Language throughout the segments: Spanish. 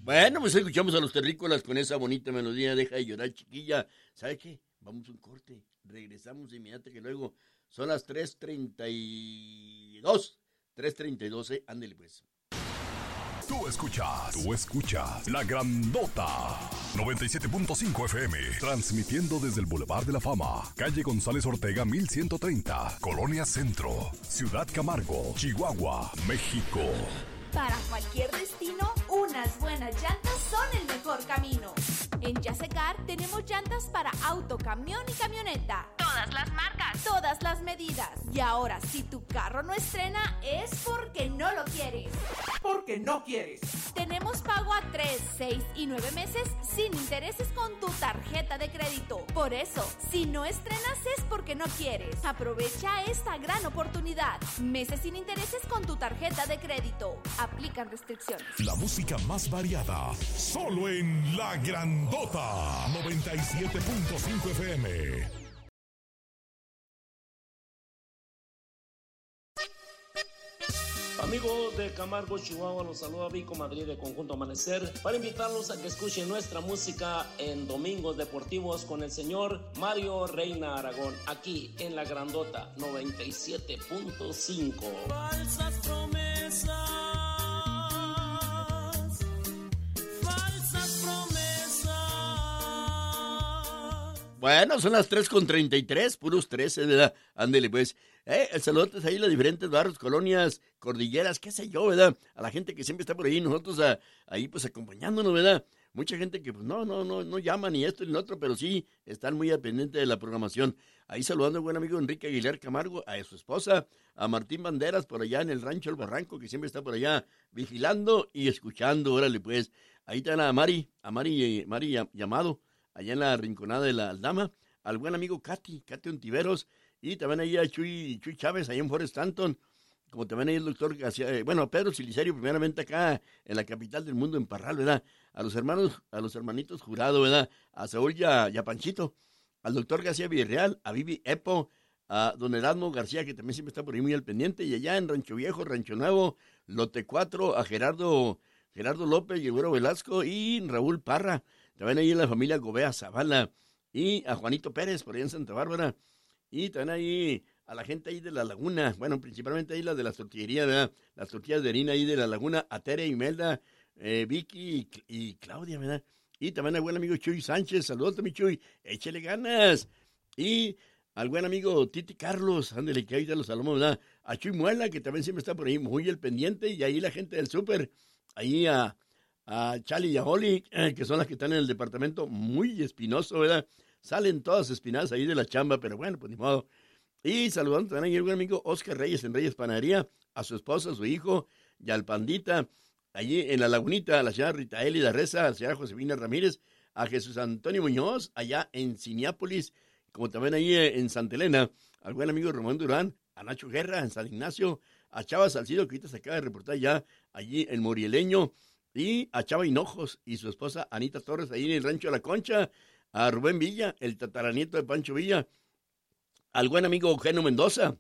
Bueno, pues escuchamos a los terrícolas con esa bonita melodía, deja de llorar, chiquilla. ¿Sabe qué? Vamos a un corte, regresamos de inmediato que luego son las 3:32. 3:32, ándele pues. Tú escuchas La Grandota 97.5 FM, transmitiendo desde el Boulevard de la Fama, calle González Ortega 1130, Colonia Centro, Ciudad Camargo, Chihuahua, México. Para cualquier destino, unas buenas llantas son el mejor camino. En Yasecar tenemos llantas para auto, camión y camioneta. Todas las marcas, todas las medidas. Y ahora, si tu carro no estrena, es porque no lo quieres. Porque no quieres. Tenemos pago a 3, 6 y 9 meses sin intereses con tu tarjeta de crédito. Por eso, si no estrenas es porque no quieres. Aprovecha esta gran oportunidad. Meses sin intereses con tu tarjeta de crédito. Aplican restricciones. La música más variada, solo en La Grandota 97.5 FM. Amigos de Camargo, Chihuahua, los saluda Vico Madrid de Conjunto Amanecer para invitarlos a que escuchen nuestra música en Domingos Deportivos con el señor Mario Reina Aragón, aquí en La Grandota 97.5. Falsas promesas. Bueno, son las 3:33, puros 13, ¿verdad? Ándele, pues. Saludos ahí a los diferentes barrios, colonias, cordilleras, qué sé yo, ¿verdad? A la gente que siempre está por ahí, nosotros ahí pues acompañándonos, ¿verdad? Mucha gente que pues no llama ni esto ni lo otro, pero sí están muy al pendiente de la programación. Ahí saludando al buen amigo Enrique Aguilar Camargo, a su esposa, a Martín Banderas por allá en el rancho El Barranco, que siempre está por allá vigilando y escuchando, órale pues. Ahí están a Mari Llamado, allá en la rinconada de la Aldama, al buen amigo Katy Ontiveros, y también ahí a Chuy Chávez, ahí en Forest Stanton, como también ahí el doctor García, Pedro Silicerio, primeramente acá en la capital del mundo, en Parral, ¿verdad? A los hermanitos Jurado, ¿verdad? A Saúl y a Panchito, al doctor García Villarreal, a Vivi Epo, a don Erasmo García, que también siempre está por ahí muy al pendiente, y allá en Rancho Viejo, Rancho Nuevo, Lote 4, a Gerardo López y el Güero Velasco, y Raúl Parra, también ahí en la familia Gobea Zavala, y a Juanito Pérez, por allá en Santa Bárbara, y también ahí a la gente ahí de la Laguna, bueno, principalmente ahí las de las tortillerías, ¿verdad? Las tortillas de harina ahí de la Laguna, a Tere, Imelda, Vicky y Claudia, ¿verdad? Y también al buen amigo Chuy Sánchez, saludos a mi Chuy, échele ganas. Y al buen amigo Titi Carlos, ándale, que ahí te los saludamos, ¿verdad? A Chuy Muela, que también siempre está por ahí muy al pendiente, y ahí la gente del súper, ahí a Chali y a Holly, que son las que están en el departamento muy espinoso, ¿verdad? Salen todas espinadas ahí de la chamba, pero bueno, pues ni modo. Y saludando también ahí al buen amigo Oscar Reyes en Reyes Panadería, a su esposa, a su hijo, y al Pandita, allí en la Lagunita, a la señora Rita Elida Reza, a la señora Josefina Ramírez, a Jesús Antonio Muñoz, allá en Cineápolis, como también ahí en Santa Elena, al buen amigo Ramón Durán, a Nacho Guerra en San Ignacio, a Chava Salcido, que ahorita se acaba de reportar ya allí en Morieleño, y a Chava Hinojos y su esposa Anita Torres, ahí en el Rancho La Concha, a Rubén Villa, el tataranieto de Pancho Villa, al buen amigo Eugenio Mendoza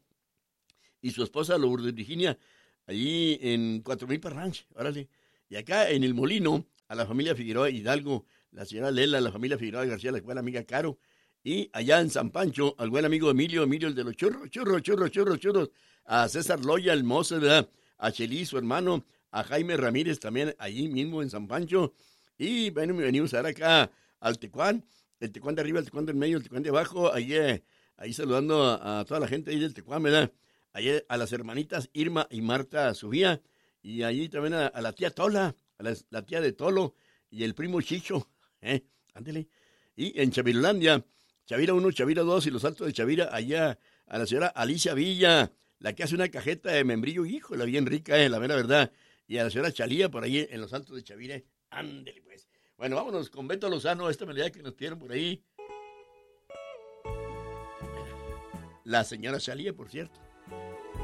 y su esposa Lourdes Virginia, allí en 4000 Ranch, órale. Y acá en el Molino, a la familia Figueroa Hidalgo, la señora Lela, la familia Figueroa García, la buena amiga Caro, y allá en San Pancho, al buen amigo Emilio el de los churros, a César Loya, el mozo, ¿verdad? A Chelí, su hermano, a Jaime Ramírez también, allí mismo en San Pancho, y bueno, venimos a ver acá al Tecuán, el Tecuán de arriba, el Tecuán del medio, el Tecuán de abajo, ahí saludando a toda la gente ahí del Tecuán, ¿verdad? Ahí a las hermanitas Irma y Marta Subía, y allí también a la tía Tola, a la tía de Tolo, y el primo Chicho, ándele. Y en Chavirolandia, Chavira 1, Chavira 2 y los Altos de Chavira, allá a la señora Alicia Villa, la que hace una cajeta de membrillo, híjole, bien rica, la mera verdad. Y a la señora Chalía por ahí en los Altos de Chavira, ándele pues. Bueno, vámonos con Beto Lozano, esta melodía que nos pidieron por ahí. La señora Chalía, por cierto.